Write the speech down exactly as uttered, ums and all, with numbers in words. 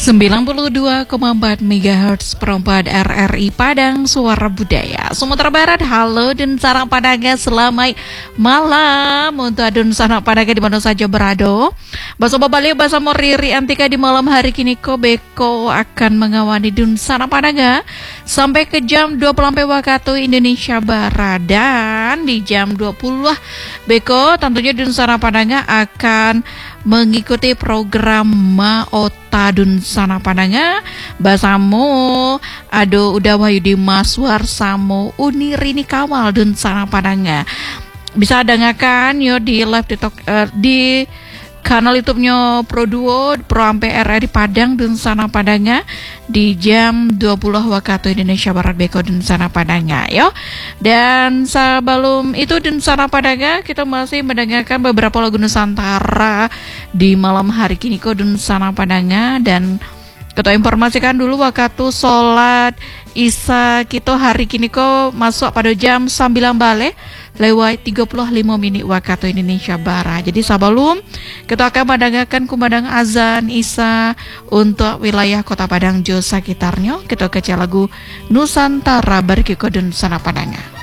sembilan puluh dua koma empat megahertz perempat R R I Padang Suara Budaya Sumatera Barat. Halo dan sarang padaga, selamat malam untuk adun sanak padaga di mana saja berada. Bahasa Babali, bahasa Moriri Antika di malam hari kini ko Beko akan mengawani dun sanak padaga sampai ke jam dua puluh waktu Indonesia Barat. Dan di jam dua puluh Beko tentunya dun sanak padaga akan mengikuti program Maota Dun Sana Padanga Basamo Ado Uda Wahyudi Maswar Samo Unirini Kawal Dun Sana Padanga. Bisa dengarkan yo di live TikTok uh, di kanal YouTube-nya Pro Duo Pro Ampe R R I Padang Dun Sana Padanga di jam dua puluh waktu Indonesia Barat Beko Dun Sana Padanga yo. Dan sebelum itu Dun Sana Padanga kita masih mendengarkan beberapa lagu Nusantara di malam hari kini ko Dun Sana Padanga. Dan kita informasikan dulu waktu sholat Isya kita hari kini ko masuk pada jam sembilan balik lewat tiga puluh lima menit waktu Indonesia Barat. Jadi sebelum kita akan mendengarkan kumandang azan Isya untuk wilayah Kota Padang Jo sekitarnya, kita kecil lagu Nusantara berikut Dun Sana Padanga.